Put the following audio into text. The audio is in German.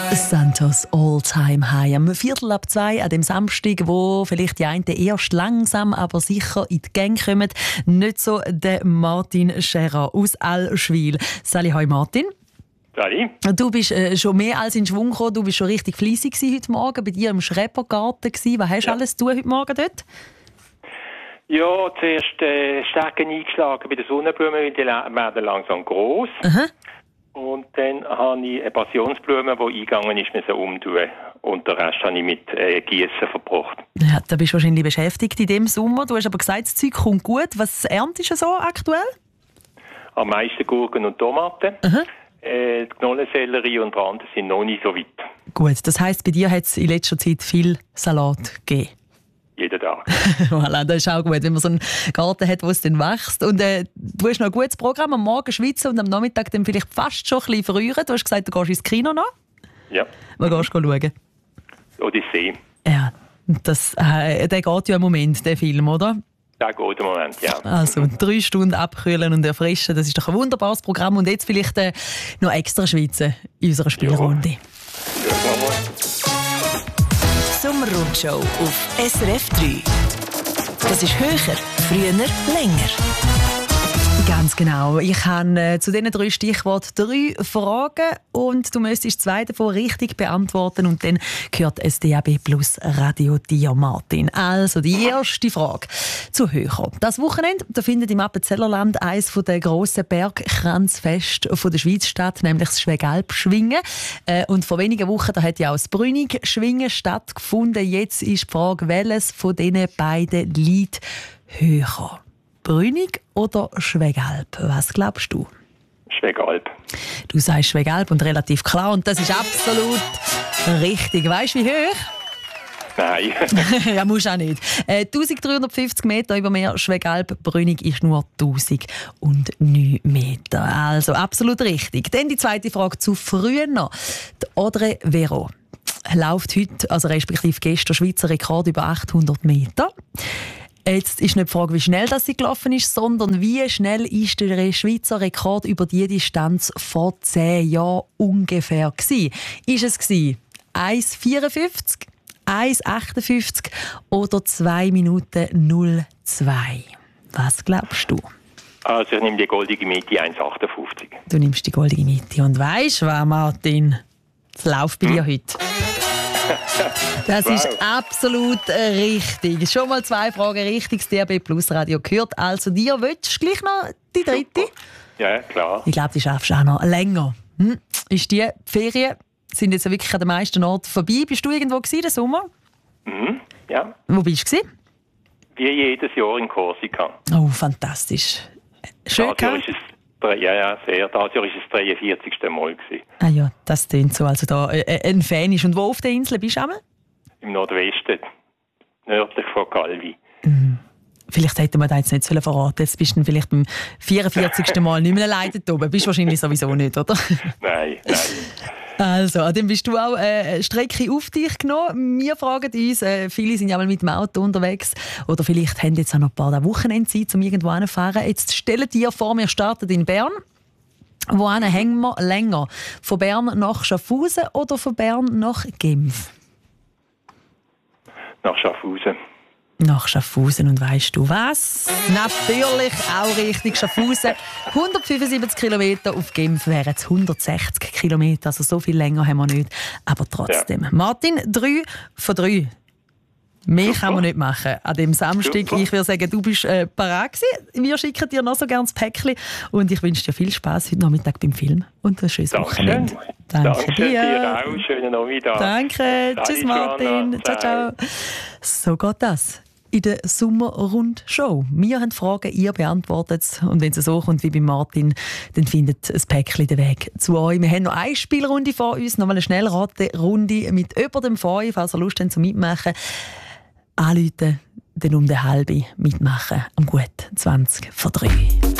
Santos All-Time High. Am 1:45 an dem Samstag, wo vielleicht die einen erst langsam, aber sicher in die Gänge kommen. Nicht so der Martin Scherer aus Allschwil. Sali, hoi Martin. Sali. Du bist schon mehr als in Schwung gekommen. Du bist schon richtig fleissig heute Morgen bei dir im Schrebergarten gewesen. Was hast du alles zu tun heute Morgen dort? Ja, zuerst Stecken eingeschlagen bei den Sonnenblumen, die werden langsam gross. Aha. Und dann habe ich eine Passionsblume, die eingegangen ist, müssen umtun. Und den Rest habe ich mit Gießen verbracht. Ja, da bist du wahrscheinlich beschäftigt in dem Sommer. Du hast aber gesagt, das Zeug kommt gut. Was erntest du so aktuell? Am meisten Gurken und Tomaten. Aha. Die Knollensellerie und Rande sind noch nicht so weit. Gut, das heisst, bei dir hat es in letzter Zeit viel Salat gegeben. Jeden Tag. Voilà, das ist auch gut, wenn man so einen Garten hat, wo es dann wächst. Und du hast noch ein gutes Programm, am Morgen schwitzen und am Nachmittag dann vielleicht fast schon ein bisschen verrühren. Du hast gesagt, du gehst ins Kino noch. Ja. Wo gehst du schauen? Odyssee. Ja, der geht ja im Moment, der Film, oder? Der geht im Moment, ja. Also 3 Stunden abkühlen und erfrischen, das ist doch ein wunderbares Programm. Und jetzt vielleicht noch extra schwitzen in unserer Spielrunde. Sommerrundshow auf SRF 3. Das ist höher, früher, länger. Ganz genau. Ich habe zu diesen 3 Stichworten 3 Fragen und du müsstest 2 davon richtig beantworten und dann gehört es DAB Plus Radio dir, Martin. Also die erste Frage zu Höher. Das Wochenende da findet im Appenzellerland eines der grossen Bergkranzfeste der Schweiz statt, nämlich das Schwegalp-Schwingen. Und vor wenigen Wochen da hat ja auch das Brünig-Schwingen stattgefunden. Jetzt ist die Frage, welches von diesen beiden liegt höher? Brünig oder Schwegalp? Was glaubst du? Schwegalp. Du sagst Schwegalp und relativ klar. Und das ist absolut richtig. Weißt du, wie hoch? Nein. Ja, musst auch nicht. 1350 Meter über Meer. Schwegalp, Brünig ist nur 1009 Meter. Also absolut richtig. Dann die zweite Frage zu früher noch. Die Audrey Vero läuft heute, also respektive gestern, Schweizer Rekord über 800 Meter. Jetzt ist nicht die Frage, wie schnell das sie gelaufen ist, sondern wie schnell ist der Schweizer Rekord über diese Distanz vor 10 Jahren ungefähr gewesen? Ist es 1,54, 1,58 oder 2 Minuten 02? Was glaubst du? Also ich nehme die goldige Mitte, 1,58. Du nimmst die goldige Mitte. Und weisst du was, Martin? Es läuft bei dir heute. Das ist absolut richtig. Schon mal 2 Fragen richtig. Das DAB Plus Radio gehört. Also dir willst du gleich noch die dritte? Super. Ja, klar. Ich glaube, die schaffst du auch noch länger. Ist die Ferien sind jetzt wirklich an den meisten Orten vorbei. Bist du irgendwo gewesen, den Sommer? Mhm, ja. Wo bist du gewesen? Wie jedes Jahr in Korsika. Oh, fantastisch. Schön, sehr. Das Jahr war es das 43. Mal gewesen. Ah ja, das klingt so, also da ein Fan ist. Und wo auf der Insel bist du einmal? Im Nordwesten, nördlich von Calvi. Vielleicht hätte man das jetzt nicht verraten. Jetzt bist du vielleicht beim 44. Mal nicht mehr alleine da oben. Bist wahrscheinlich sowieso nicht, oder? Nein. Also, dann bist du auch eine Strecke auf dich genommen. Wir fragen uns, viele sind ja mal mit dem Auto unterwegs oder vielleicht haben jetzt auch noch ein paar Wochenendzeit, um irgendwo hinzufahren. Jetzt stellen dir vor, wir starten in Bern. Wohin hängen wir länger? Von Bern nach Schaffhausen oder von Bern nach Genf? Nach Schaffhausen. Nach Schaffhausen. Und weisst du was? Natürlich auch richtig. Schaffhausen 175 Kilometer, auf Genf wären es 160 Kilometer. Also so viel länger haben wir nicht. Aber trotzdem. Ja. Martin, 3 von 3. Mehr kann man nicht machen an dem Samstag. Super. Ich würde sagen, du bist parat gewesen. Wir schicken dir noch so gerne das Päckchen. Und ich wünsche dir viel Spass heute Nachmittag beim Film. Und ein schönes Wochenende. Danke dir auch. Schönen Nachmittag. Danke. Tschüss, Martin. Ciao, ciao. So geht das in der Sommerrundshow. Wir haben Fragen, ihr beantwortet es. Und wenn es so kommt wie bei Martin, dann findet das Päckchen den Weg zu euch. Wir haben noch eine Spielrunde vor uns, noch mal eine Schnellraterunde mit über dem 5, falls ihr Lust habt zu mitmachen. Anrufen, dann um den halben mitmachen. Am gut 20 vor 3.